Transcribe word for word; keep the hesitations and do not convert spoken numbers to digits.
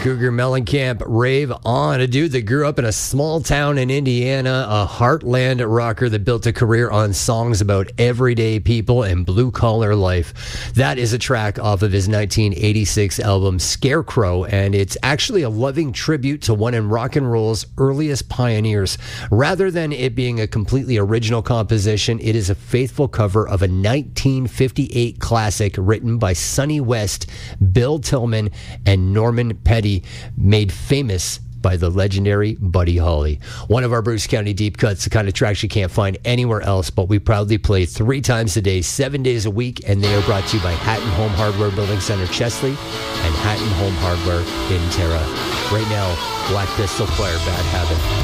Cougar Mellencamp, Rave On, a dude that grew up in a small town in Indiana, a heartland rocker that built a career on songs about everyday people and blue-collar life. That is a track off of his nineteen eighty-six album Scarecrow, and it's actually a loving tribute to one of rock and roll's earliest pioneers. Rather than it being a completely original composition, it is a faithful cover of a nineteen fifty-eight classic written by Sonny West, Bill Tillman, and Norman Petty, made famous by the legendary Buddy Holly. One of our Bruce County deep cuts, the kind of tracks you can't find anywhere else, but we proudly play three times a day, seven days a week, and they are brought to you by Hatton Home Hardware Building Center, Chesley, and Hatton Home Hardware in Terra. Right now, Black Pistol Choir, Bad Habit.